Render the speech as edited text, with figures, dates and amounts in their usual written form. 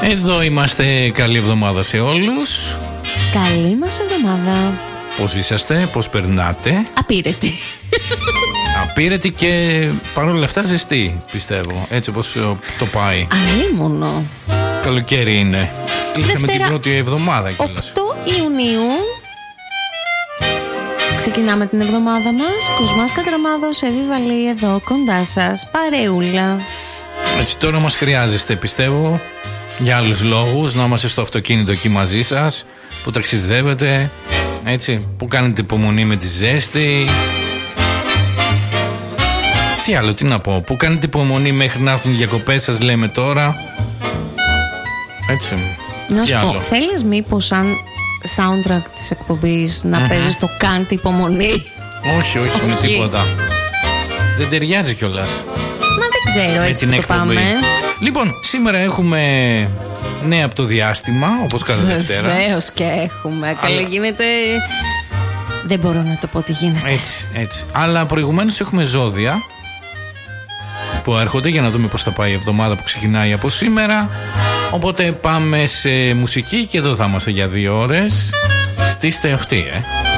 Εδώ είμαστε, καλή εβδομάδα σε όλους. Καλή μας εβδομάδα. Πώς είσαστε, πώς περνάτε? Απείρετη. Απείρετη και παρόλα αυτά ζεστή, πιστεύω. Έτσι όπως το πάει. Αλίμονο. Καλοκαίρι είναι. Κλείσαμε την πρώτη εβδομάδα κιόλας. 8 Ιουνίου. Ξεκινάμε την εβδομάδα μας. Κοσμάς Κατραμάδος, Εύη Βαλή, εδώ κοντά σας. Παρεούλα. Έτσι τώρα μας χρειάζεστε, πιστεύω, για άλλους λόγους, να είμαστε στο αυτοκίνητο εκεί μαζί σας, που ταξιδεύετε, έτσι, που κάνετε υπομονή με τη ζέστη. Τι άλλο, τι να πω, που κάνετε υπομονή μέχρι να έρθουν οι διακοπές σας, λέμε τώρα. Έτσι. Να σου πω, θέλεις μήπως σαν soundtrack της εκπομπής να παίζεις το «Κάντε υπομονή»? Όχι, με τίποτα. Δεν ταιριάζει κιόλας. Μα δεν ξέρω, έτσι που το πάμε. Λοιπόν, σήμερα έχουμε νέα από το διάστημα, όπως κάθε Δευτέρα. Βεβαίως και έχουμε. Καλά γίνεται. Δεν μπορώ να το πω τι γίνεται. Έτσι. Αλλά προηγουμένως έχουμε ζώδια που έρχονται για να δούμε πώς θα πάει η εβδομάδα που ξεκινάει από σήμερα. Οπότε πάμε σε μουσική και εδώ θα είμαστε για 2 ώρες. Στήστε αυτή,